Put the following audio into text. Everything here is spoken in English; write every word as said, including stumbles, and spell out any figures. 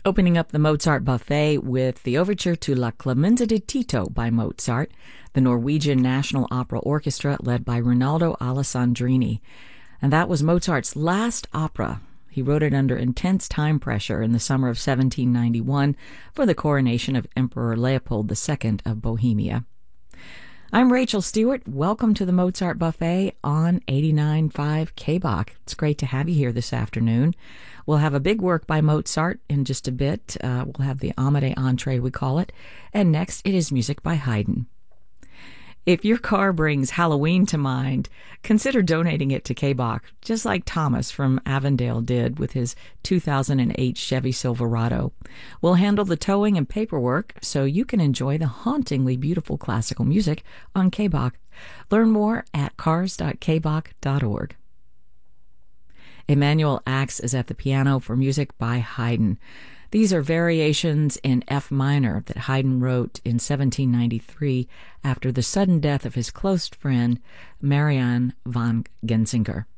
Opening up the Mozart buffet with the overture to La Clemenza di Tito by Mozart, the Norwegian National Opera Orchestra led by Rinaldo Alessandrini. And that was Mozart's last opera. He wrote it under intense time pressure in the summer of seventeen ninety-one for the coronation of Emperor Leopold the Second of Bohemia. I'm Rachel Stewart. Welcome to the Mozart Buffet on eighty-nine point five K B O C. It's great to have you here this afternoon. We'll have a big work by Mozart in just a bit. Uh, we'll have the Amade entree, we call it. And next, it is music by Haydn. If your car brings Halloween to mind, consider donating it to K B O C, just like Thomas from Avondale did with his two thousand eight Chevy Silverado. We'll handle the towing and paperwork so you can enjoy the hauntingly beautiful classical music on K B O C. Learn more at cars dot k b o c dot org. Emanuel Ax is at the piano for music by Haydn. These are variations in F minor that Haydn wrote in seventeen ninety-three after the sudden death of his close friend, Marianne von Genzinger.